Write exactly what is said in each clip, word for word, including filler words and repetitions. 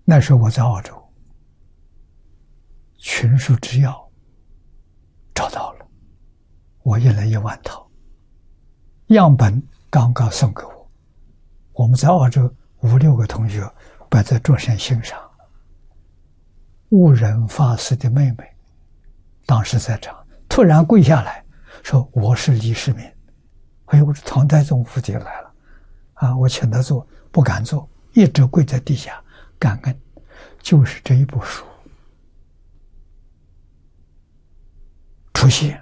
那时候我在澳洲，群书之要找到了，我印了一万套，样本刚刚送给我，我们在澳洲五六个同学摆在桌上欣赏。悟仁法师的妹妹当时在场，突然跪下来说：“我是李世民。”哎呦，我说唐太宗府邸来了啊！我请他坐，不敢坐，一直跪在地下感恩。就是这一部书出现，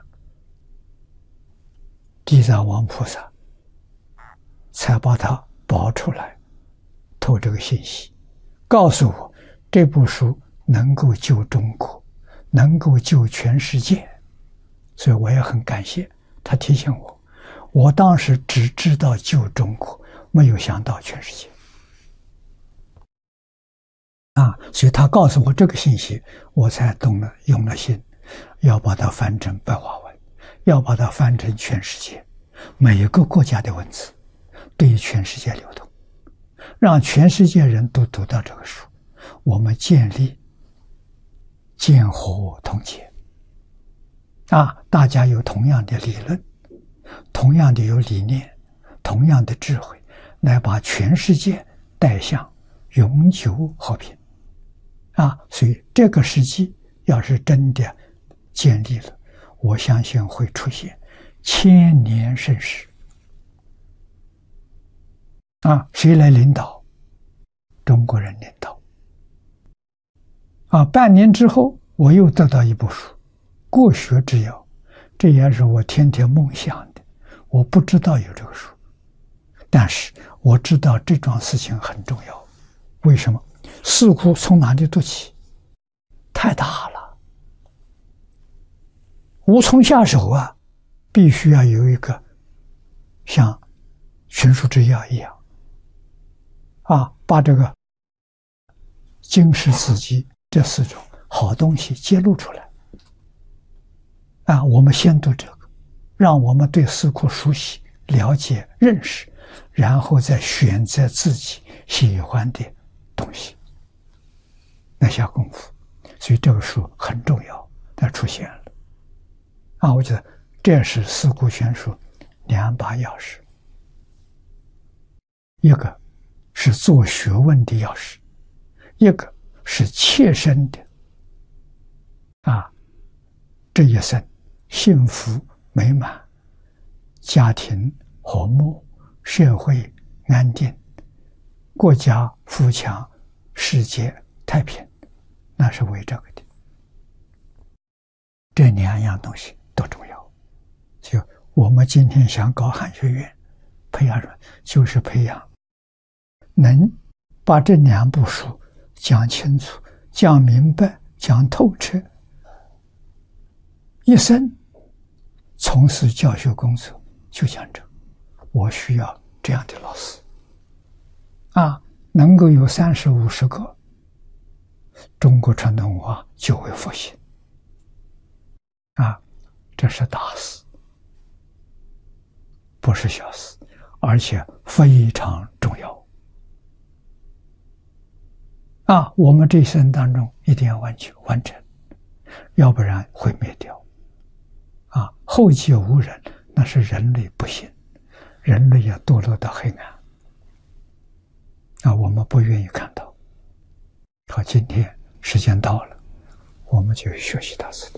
地藏王菩萨才把它报出来，透这个信息，告诉我这部书能够救中国，能够救全世界，所以我也很感谢他提醒我。我当时只知道救中国，没有想到全世界啊！所以他告诉我这个信息，我才动了用了心，要把它翻成白话文，要把它翻成全世界每一个国家的文字，对全世界流通，让全世界人都读到这个书，我们建立剑河同结啊！大家有同样的理论，同样的有理念，同样的智慧，来把全世界带向永久和平啊！所以这个时机要是真的建立了，我相信会出现千年盛世啊！谁来领导？中国人领导啊！半年之后，我又得到一部书《国学之要》，这也是我天天梦想的。我不知道有这个书，但是我知道这桩事情很重要。为什么？四库从哪里读起？太大了，无从下手啊！必须要有一个像群书之要一样啊，把这个经史子集这四种好东西揭露出来啊！我们先读这个，让我们对四库熟悉、了解、认识，然后再选择自己喜欢的东西，那下功夫。所以这个书很重要，它出现了啊！我觉得这是四库全书两把钥匙，一个是做学问的钥匙，一个是切身的啊，这一生幸福美满，家庭和睦，社会安定，国家富强，世界太平，那是为这个的。这两样东西都重要。就我们今天想搞汉学院，培养人，就是培养能把这两部书讲清楚、讲明白、讲透彻，一生从事教学工作就讲这，我需要这样的老师啊，能够有三十五十个，中国传统文化就会复兴啊，这是大事，不是小事，而且非常重要啊！我们这一生当中一定要完全完成，要不然会灭掉啊！后继无人，那是人类不幸，人类要堕落到黑暗啊！我们不愿意看到。好，今天时间到了，我们就学习到这里。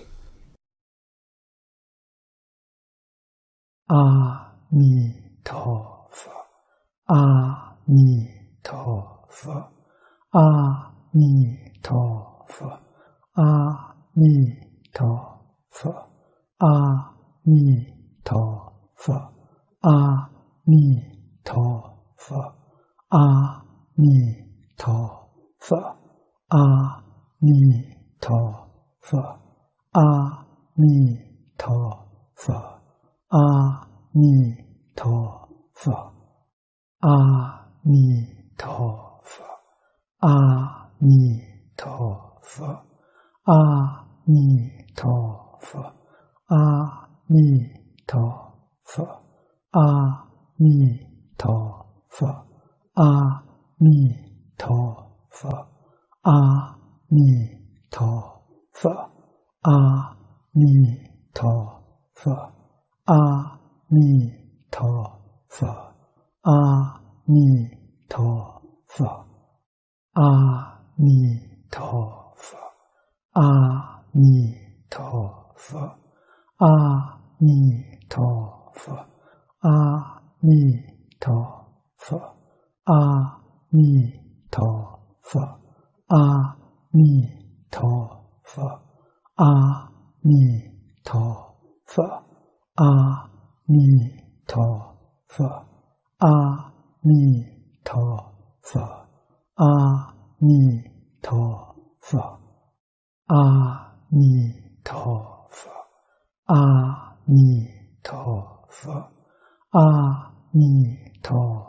阿弥陀佛，阿弥陀佛，阿弥陀佛，阿弥陀佛，阿弥陀佛，阿弥陀佛，阿弥陀佛，阿弥陀佛，阿弥陀佛。阿弥陀佛，阿弥陀佛，阿弥陀佛，阿弥陀佛，阿弥陀佛，阿弥陀佛，阿弥陀佛， 阿弥陀佛，阿弥陀佛，阿弥陀佛，阿弥陀佛，阿弥陀佛，阿弥陀佛，阿弥陀佛，阿弥陀佛，阿弥陀佛，阿弥陀佛，阿弥陀佛，阿弥陀佛，阿弥陀佛，阿弥陀佛，阿弥陀佛，阿弥陀佛，阿弥陀